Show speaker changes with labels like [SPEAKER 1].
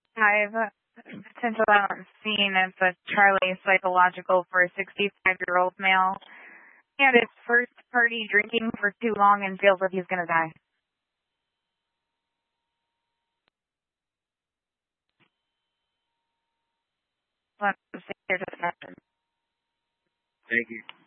[SPEAKER 1] I've potential I'm seeing as a Charlie psychological for a 65-year-old male. He had his first party drinking for too long and feels like he's going to die. Let's see here to the captain.
[SPEAKER 2] Thank you.